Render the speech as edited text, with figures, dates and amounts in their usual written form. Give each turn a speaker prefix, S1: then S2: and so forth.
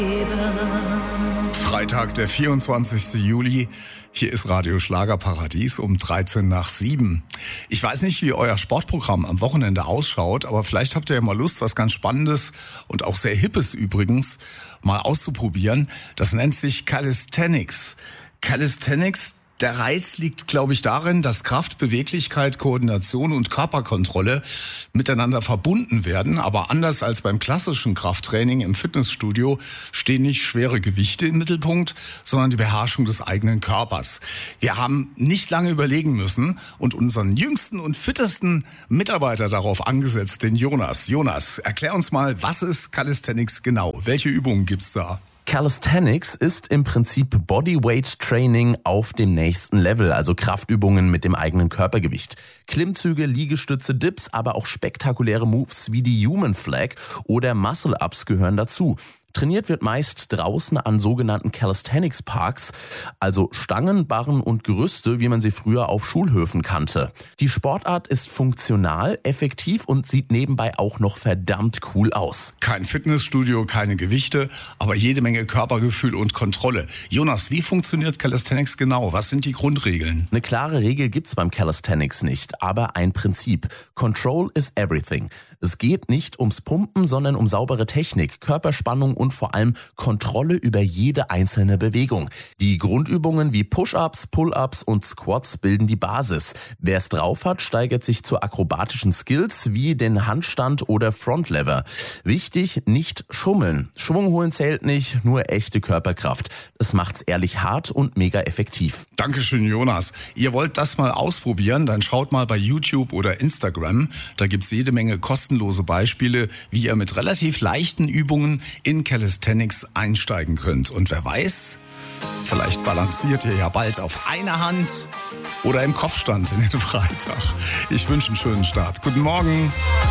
S1: Freitag, der 24. Juli. Hier ist Radio Schlagerparadies um 7:13. Ich weiß nicht, wie euer Sportprogramm am Wochenende ausschaut, aber vielleicht habt ihr ja mal Lust, was ganz Spannendes und auch sehr Hippes übrigens mal auszuprobieren. Das nennt sich Calisthenics. Calisthenics, der Reiz liegt, glaube ich, darin, dass Kraft, Beweglichkeit, Koordination und Körperkontrolle miteinander verbunden werden. Aber anders als beim klassischen Krafttraining im Fitnessstudio stehen nicht schwere Gewichte im Mittelpunkt, sondern die Beherrschung des eigenen Körpers. Wir haben nicht lange überlegen müssen und unseren jüngsten und fittesten Mitarbeiter darauf angesetzt, den Jonas. Jonas, erklär uns mal, was ist Calisthenics genau? Welche Übungen gibt's da?
S2: Calisthenics ist im Prinzip Bodyweight Training auf dem nächsten Level, also Kraftübungen mit dem eigenen Körpergewicht. Klimmzüge, Liegestütze, Dips, aber auch spektakuläre Moves wie die Human Flag oder Muscle-Ups gehören dazu. Trainiert wird meist draußen an sogenannten Calisthenics Parks, also Stangen, Barren und Gerüste, wie man sie früher auf Schulhöfen kannte. Die Sportart ist funktional, effektiv und sieht nebenbei auch noch verdammt cool aus.
S1: Kein Fitnessstudio, keine Gewichte, aber jede Menge Körpergefühl und Kontrolle. Jonas, wie funktioniert Calisthenics genau? Was sind die Grundregeln?
S2: Eine klare Regel gibt's beim Calisthenics nicht, aber ein Prinzip. Control is everything. Es geht nicht ums Pumpen, sondern um saubere Technik, Körperspannung und vor allem Kontrolle über jede einzelne Bewegung. Die Grundübungen wie Push-Ups, Pull-Ups und Squats bilden die Basis. Wer es drauf hat, steigert sich zu akrobatischen Skills wie den Handstand oder Frontlever. Wichtig, nicht schummeln. Schwung holen zählt nicht, nur echte Körperkraft. Das macht's ehrlich hart und mega effektiv.
S1: Dankeschön, Jonas. Ihr wollt das mal ausprobieren? Dann schaut mal bei YouTube oder Instagram. Da gibt's jede Menge kostenlose Beispiele, wie ihr mit relativ leichten Übungen in Calisthenics einsteigen könnt. Und wer weiß, vielleicht balanciert ihr ja bald auf einer Hand oder im Kopfstand in den Freitag. Ich wünsche einen schönen Start. Guten Morgen.